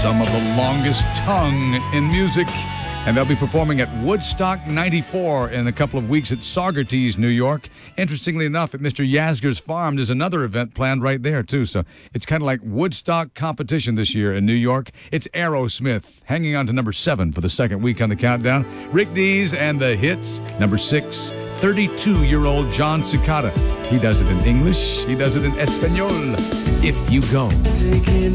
some of the longest tongue in music. And they'll be performing at Woodstock 94 in a couple of weeks at Saugerties, New York. Interestingly enough, at Mr. Yasgur's farm, there's another event planned right there, too. So it's kind of like Woodstock competition this year in New York. It's Aerosmith, hanging on to number 7 for the second week on the countdown. Rick Dees and the Hits. Number 6, 32-year-old John Cicada. He does it in English. He does it in Espanol. If You Go.